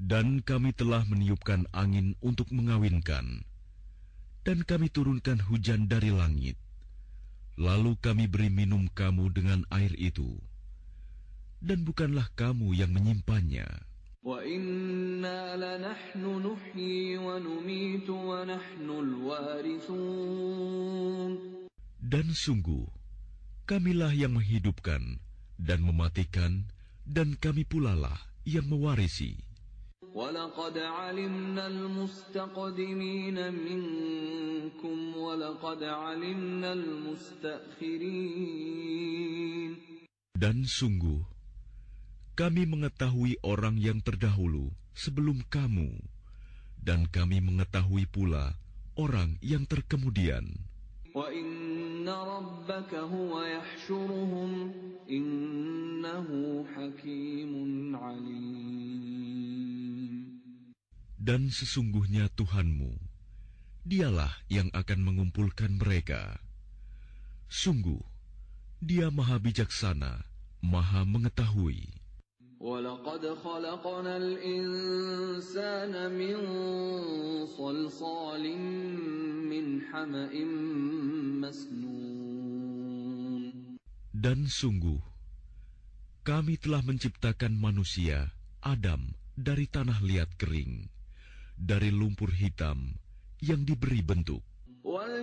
Dan kami telah meniupkan angin untuk mengawinkan, dan kami turunkan hujan dari langit. Lalu kami beri minum kamu dengan air itu, dan bukanlah kamu yang menyimpannya. وَإِنَّا لَنَحْنُ نُحْيِي وَنُمِيتُ وَنَحْنُ الْوَارِثُونَ. Dan sungguh, kamilah yang menghidupkan dan mematikan, dan kami pulalah yang mewarisi. وَلَقَدْ عَلِمْنَا الْمُسْتَقْدِمِينَ مِنكُمْ وَلَقَدْ عَلِمْنَا الْمُسْتَأْخِرِينَ. Dan sungguh, kami mengetahui orang yang terdahulu sebelum kamu, dan kami mengetahui pula orang yang terkemudian. وَإِنَّ رَبَّكَ هُوَ يَحْشُرُهُمْ إِنَّهُ حَكِيمٌ عَلِيمٌ. Dan sesungguhnya Tuhanmu, Dialah yang akan mengumpulkan mereka. Sungguh, Dia Maha Bijaksana, Maha Mengetahui. وَلَقَدْ خَلَقْنَا الْإِنسَانَ مِنْ صَلْصَالٍ مِنْ حَمَإٍ مَسْنُونٍ. Dan sungguh, kami telah menciptakan manusia, Adam, dari tanah liat kering, dari lumpur hitam yang diberi bentuk.